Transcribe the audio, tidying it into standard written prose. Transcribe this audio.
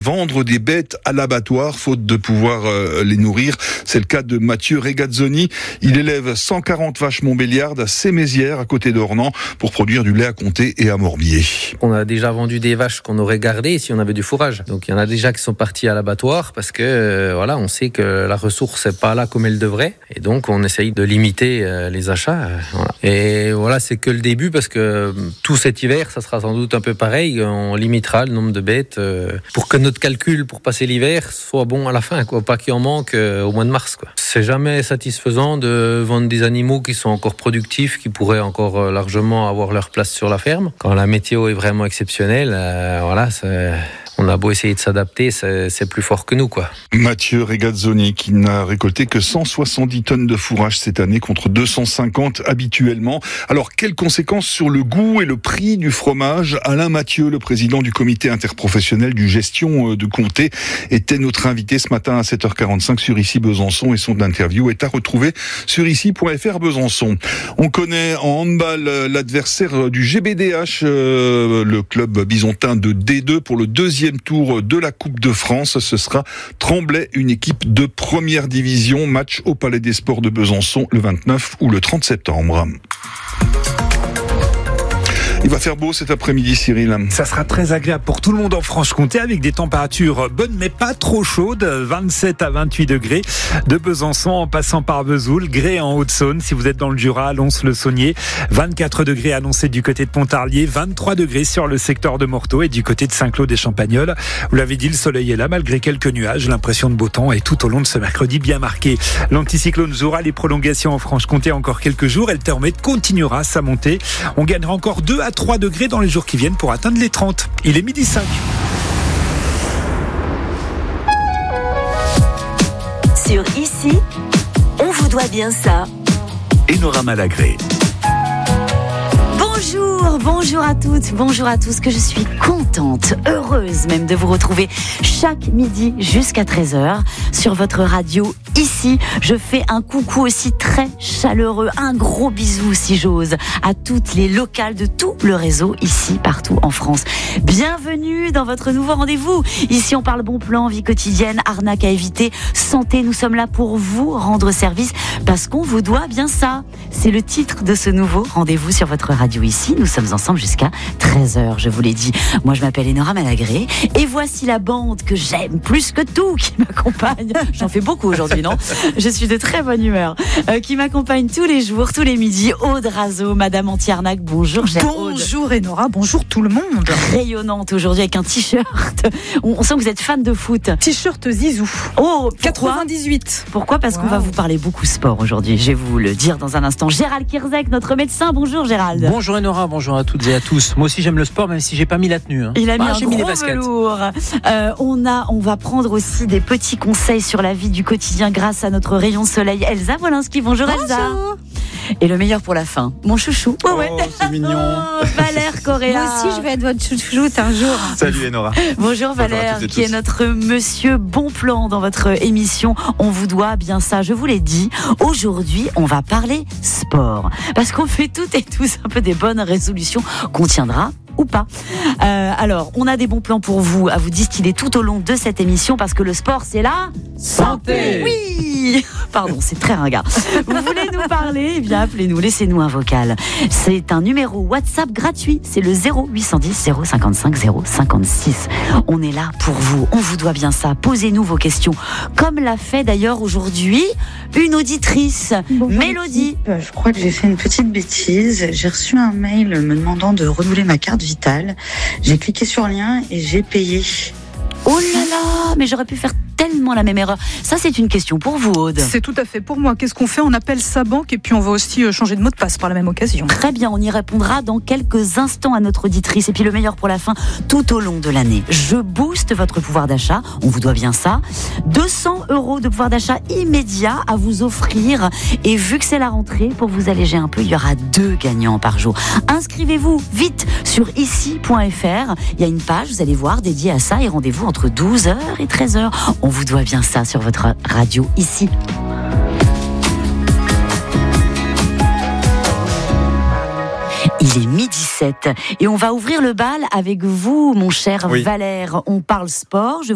vendre des bêtes à l'abattoir, faute de pouvoir les nourrir. C'est le cas de Mathieu Regazzoni. Il élève 140 vaches montbéliardes à Sémézières, à côté d'Ornans, pour produire du lait à Comté et à Morbier. On a déjà vendu des vaches qu'on aurait gardées si on avait du fourrage. Donc il y en a déjà qui sont partis à l'abattoir parce que on sait que la ressource n'est pas là comme elle devrait. Et donc on essaye de limiter les achats. Et voilà, c'est que le début parce que tout cet hiver, ça sera sans doute un peu pareil. On limitera le nombre de bêtes pour que notre calcul pour passer l'hiver soit bon à la fin, quoi. Pas qu'il en manque au mois de mars, quoi. C'est jamais satisfaisant de vendre des animaux qui sont encore productifs, qui pourraient encore largement avoir leur place sur la ferme. Quand la météo est vraiment exceptionnelle, on a beau essayer de s'adapter, c'est plus fort que nous, quoi. Mathieu Regazzoni, qui n'a récolté que 170 tonnes de fourrage cette année contre 250 habituellement. Alors, quelles conséquences sur le goût et le prix du fromage ? Alain Mathieu, le président du comité interprofessionnel du gestion de Comté, était notre invité ce matin à 7h45 sur Ici Besançon, et son interview est à retrouver sur ici.fr Besançon. On connaît en handball l'adversaire du GBDH, le club bisontin de D2 pour le deuxième tour de la Coupe de France. Ce sera Tremblay, une équipe de première division. Match au Palais des Sports de Besançon le 29 ou le 30 septembre. Il va faire beau cet après-midi, Cyril. Ça sera très agréable pour tout le monde en Franche-Comté avec des températures bonnes mais pas trop chaudes, 27 à 28 degrés de Besançon en passant par Vesoul, Grès en Haute-Saône. Si vous êtes dans le Jura, Lons-le-Saunier, 24 degrés annoncés du côté de Pontarlier, 23 degrés sur le secteur de Morteau et du côté de Saint-Claude-et-Champagnols. Vous l'avez dit, le soleil est là malgré quelques nuages. L'impression de beau temps est tout au long de ce mercredi bien marqué. L'anticyclone jouera les prolongations en Franche-Comté encore quelques jours. Elle continuera sa montée. On gagnera encore 2 à 3 degrés dans les jours qui viennent pour atteindre les 30. Il est 12h05. Sur Ici, on vous doit bien ça. Enora Malagré. Bonjour à toutes, bonjour à tous, que je suis contente, heureuse même de vous retrouver chaque midi jusqu'à 13h sur votre radio Ici. Je fais un coucou aussi très chaleureux, un gros bisou si j'ose, à toutes les locales de tout le réseau Ici, partout en France. Bienvenue dans votre nouveau rendez-vous. Ici on parle bon plan, vie quotidienne, arnaque à éviter, santé. Nous sommes là pour vous rendre service parce qu'on vous doit bien ça. C'est le titre de ce nouveau rendez-vous sur votre radio Ici. Nous sommes ensemble jusqu'à 13h, je vous l'ai dit. Moi, je m'appelle Enora Malagré et voici la bande que j'aime plus que tout qui m'accompagne. J'en fais beaucoup aujourd'hui, non ? Je suis de très bonne humeur. Qui m'accompagne tous les jours, tous les midis. Aude Razo, Madame Anti-Arnaque. Bonjour, chère Aude. Bonjour Enora, bonjour tout le monde. Rayonnante aujourd'hui avec un t-shirt. On sent que vous êtes fan de foot. T-shirt Zizou. Oh, 98. Pourquoi ? Parce qu'on va vous parler beaucoup sport aujourd'hui. Je vais vous le dire dans un instant. Gérald Kirzek, notre médecin. Bonjour Gérald. Bonjour Enora, bonjour à toutes et à tous. Moi aussi j'aime le sport, même si j'ai pas mis la tenue. Il a mis un j'ai gros mis les baskets. velours. On va prendre aussi des petits conseils sur la vie du quotidien grâce à notre rayon de soleil Elsa Wolinski. Bonjour Elsa. Et le meilleur pour la fin, mon chouchou. Oh, c'est mignon. Valère Correa. Moi aussi je vais être votre chouchoute un jour. Salut Enora. Bonjour Valère, qui est notre monsieur bon plan dans votre émission. On vous doit bien ça, je vous l'ai dit. Aujourd'hui, on va parler sport. Parce qu'on fait toutes et tous un peu des bonnes résolutions qu'on tiendra ou pas. Alors, on a des bons plans pour vous, à vous distiller tout au long de cette émission, parce que le sport, c'est la santé. Oui. Pardon, c'est très ringard. Vous voulez nous parler ? Eh bien, appelez-nous, laissez-nous un vocal. C'est un numéro WhatsApp gratuit. C'est le 0810 055 056. On est là pour vous. On vous doit bien ça. Posez-nous vos questions. Comme l'a fait d'ailleurs aujourd'hui une auditrice, Bonjour, Mélodie. Je crois que j'ai fait une petite bêtise. J'ai reçu un mail me demandant de renouveler ma carte vitale. J'ai cliqué sur le lien et j'ai payé. Oh là là, mais j'aurais pu faire tellement la même erreur. Ça, c'est une question pour vous, Aude. C'est tout à fait pour moi. Qu'est-ce qu'on fait ? On appelle sa banque et puis on va aussi changer de mot de passe par la même occasion. Très bien, on y répondra dans quelques instants à notre auditrice. Et puis le meilleur pour la fin, tout au long de l'année. Je booste votre pouvoir d'achat, on vous doit bien ça. 200 € de pouvoir d'achat immédiat à vous offrir. Et vu que c'est la rentrée, pour vous alléger un peu, il y aura 2 gagnants par jour. Inscrivez-vous vite sur ici.fr. Il y a une page, vous allez voir, dédiée à ça. Et rendez-vous entre 12h et 13h. On vous doit bien ça sur votre radio Ici. Il est 12h07 et on va ouvrir le bal avec vous, mon cher Valère. On parle sport.